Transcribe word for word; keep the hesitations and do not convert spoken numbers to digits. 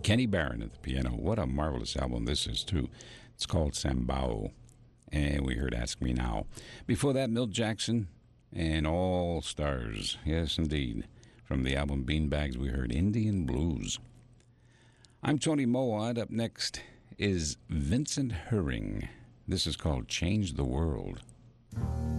Kenny Barron at the piano. What a marvelous album this is, too. It's called Sambao. And we heard Ask Me Now. Before that, Milt Jackson and All Stars. Yes, indeed. From the album Beanbags, we heard Indian Blues. I'm Tony Mowat. Up next is Vincent Herring. This is called Change the World.